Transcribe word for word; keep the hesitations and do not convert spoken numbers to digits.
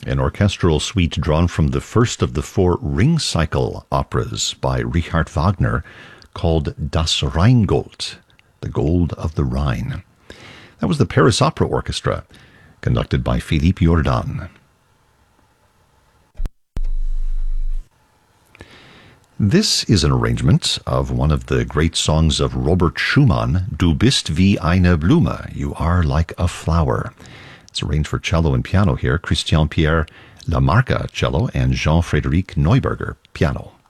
an orchestral suite drawn from the first of the four Ring Cycle operas by Richard Wagner called Das Rheingold, the Gold of the Rhine. That was the Paris Opera Orchestra, conducted by Philippe Jordan. This is an arrangement of one of the great songs of Robert Schumann, Du bist wie eine Blume, You Are Like a Flower. It's arranged for cello and piano here, Christian Pierre Lamarca, cello, and Jean-Frédéric Neuberger, piano.